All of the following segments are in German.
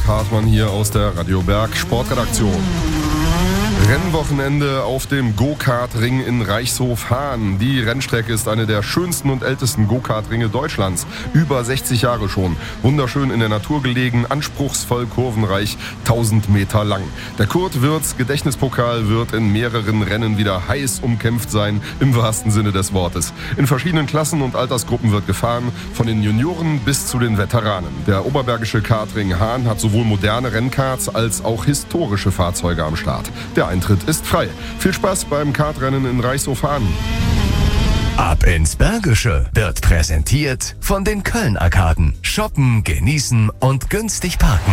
Hartmann hier aus der Radio Berg Sportredaktion. Rennwochenende auf dem Go-Kart-Ring in Reichshof-Hahn. Die Rennstrecke ist eine der schönsten und ältesten Go-Kart-Ringe Deutschlands. Über 60 Jahre schon. Wunderschön in der Natur gelegen, anspruchsvoll kurvenreich, 1000 Meter lang. Der Kurt-Wirtz-Gedächtnispokal wird in mehreren Rennen wieder heiß umkämpft sein, im wahrsten Sinne des Wortes. In verschiedenen Klassen und Altersgruppen wird gefahren, von den Junioren bis zu den Veteranen. Der Oberbergische Kartring Hahn hat sowohl moderne Rennkarts als auch historische Fahrzeuge am Start. Der Eintritt ist frei. Viel Spaß beim Kartrennen in Reichshof-Hahn. Ab ins Bergische wird präsentiert von den Köln-Arkaden. Shoppen, genießen und günstig parken.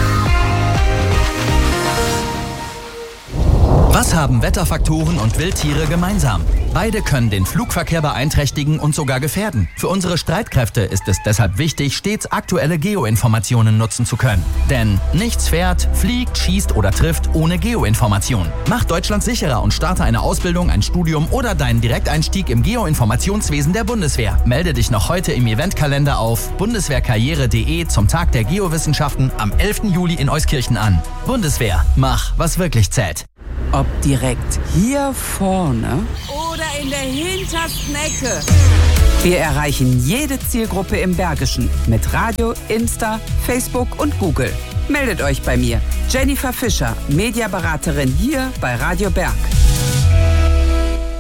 Was haben Wetterfaktoren und Wildtiere gemeinsam? Beide können den Flugverkehr beeinträchtigen und sogar gefährden. Für unsere Streitkräfte ist es deshalb wichtig, stets aktuelle Geoinformationen nutzen zu können. Denn nichts fährt, fliegt, schießt oder trifft ohne Geoinformation. Mach Deutschland sicherer und starte eine Ausbildung, ein Studium oder deinen Direkteinstieg im Geoinformationswesen der Bundeswehr. Melde dich noch heute im Eventkalender auf bundeswehrkarriere.de zum Tag der Geowissenschaften am 11. Juli in Euskirchen an. Bundeswehr, mach, was wirklich zählt. Ob direkt hier vorne oder in der hintersten Ecke. Wir erreichen jede Zielgruppe im Bergischen mit Radio, Insta, Facebook und Google. Meldet euch bei mir, Jennifer Fischer, Mediaberaterin hier bei Radio Berg.